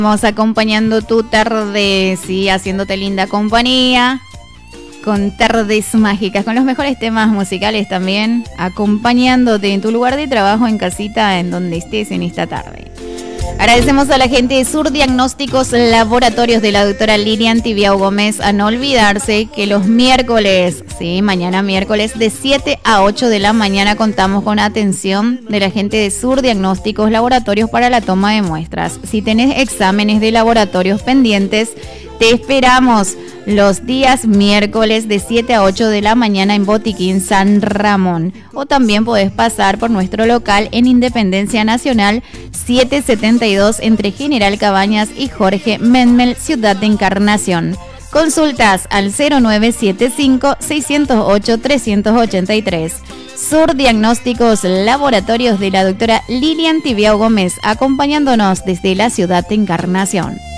Vamos acompañando tu tarde, sí, haciéndote linda compañía, con tardes mágicas, con los mejores temas musicales también, acompañándote en tu lugar de trabajo, en casita, en donde estés en esta tarde. Agradecemos a la gente de Sur Diagnósticos Laboratorios de la doctora Lilian Tibiao Gómez. A no olvidarse que los miércoles, sí, mañana miércoles de 7 a 8 de la mañana contamos con atención de la gente de Sur Diagnósticos Laboratorios para la toma de muestras. Si tenés exámenes de laboratorios pendientes, te esperamos los días miércoles de 7 a 8 de la mañana en Botiquín San Ramón. O también podés pasar por nuestro local en Independencia Nacional 772 entre General Cabañas y Jorge Menmel, Ciudad de Encarnación. Consultas al 0975-608-383. Sur Diagnósticos Laboratorios de la doctora Lilian Tibiao Gómez, acompañándonos desde la Ciudad de Encarnación.